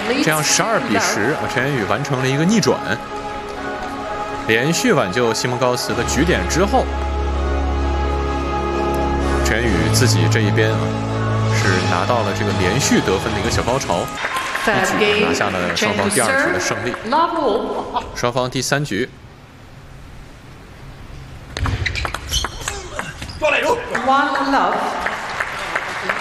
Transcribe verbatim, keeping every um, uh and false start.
这样十二比十啊，陈妍宇完成了一个逆转，连续挽救西蒙高斯的局点之后，陈妍宇自己这一边啊是拿到了这个连续得分的一个小高潮，一举拿下了双方第二局的胜利。双方第三局。 One love.